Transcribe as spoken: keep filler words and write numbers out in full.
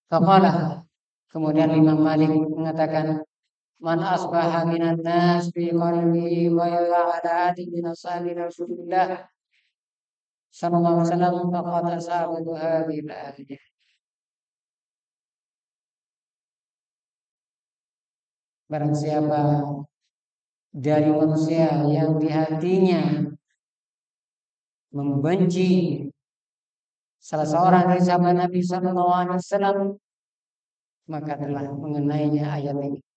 Faqala, kemudian Imam Malik mengatakan, man asbaha minan nas fi qalbihi ghayra ala adi min ashabi Rasulillah sallallahu alaihi wasallam faqad asabatu hadhihi al-ayah. Barang siapa dari manusia yang di hatinya membenci salah seorang dari sahabat Nabi sallallahu alaihi wasallam, maka telah mengenainya ayat ini.